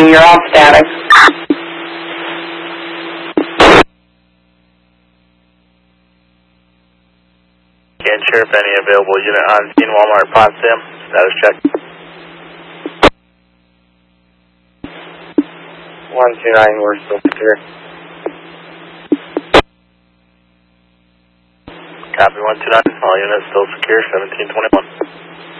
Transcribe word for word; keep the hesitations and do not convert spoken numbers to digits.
nine, you're on status. Can Sheriff, any available unit on scene, Walmart Potsdam, status check. one two nine, we're still secure. Copy one two nine, all units still secure, seventeen twenty-one.